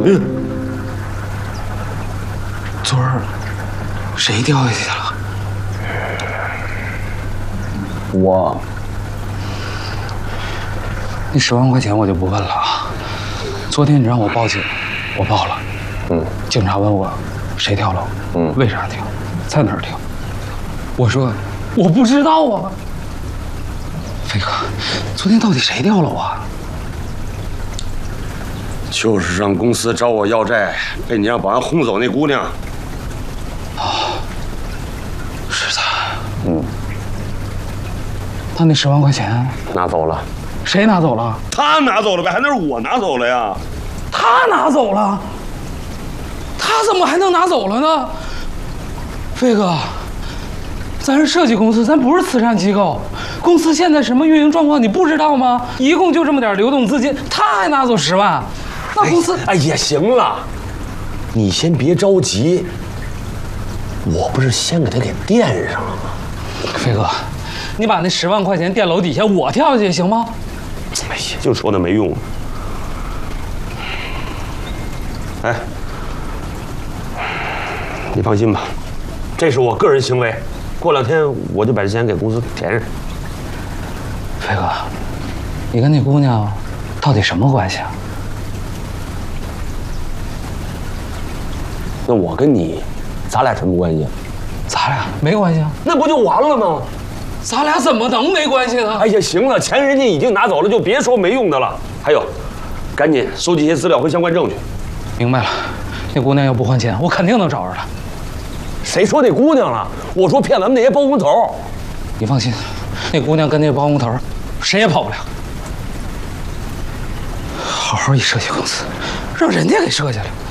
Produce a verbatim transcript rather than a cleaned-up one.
嗯，昨儿谁掉下去了？ 我。 那十万块钱我就不问了啊。昨天你让我报警，我报了。 嗯。 警察问我谁跳楼，嗯，为啥跳，在哪儿跳？我说我不知道啊。飞哥，昨天到底谁跳楼啊？ 就是让公司找我要债，被你让保安轰走那姑娘。 啊，是他。嗯。他那十万块钱拿走了。 谁拿走了？ 他拿走了呗，还能是我拿走了呀？ 他拿走了？他怎么还能拿走了呢？飞哥，咱是设计公司，咱不是慈善机构。公司现在什么运营状况你不知道吗？一共就这么点流动资金，他还拿走十万，那公司…… 哎，哎也行了，你先别着急，我不是先给他给垫上了吗？ 飞哥，你把那十万块钱垫楼底下，我跳下去行吗？ 哎呀，就说那没用。哎，你放心吧，这是我个人行为，过两天我就把这钱给公司填上。 飞哥，你跟那姑娘到底什么关系啊？ 那我跟你，咱俩什么关系？ 咱俩没关系啊。 那不就完了吗？ 咱俩怎么能没关系呢？ 哎呀，行了，钱人家已经拿走了，就别说没用的了。还有，赶紧收集一些资料和相关证据。 明白了，那姑娘要不还钱，我肯定能找着她。 谁说那姑娘了？我说骗咱们那些包工头。 你放心，那姑娘跟那包工头，谁也跑不了。好好一设计公司，让人家给设计了。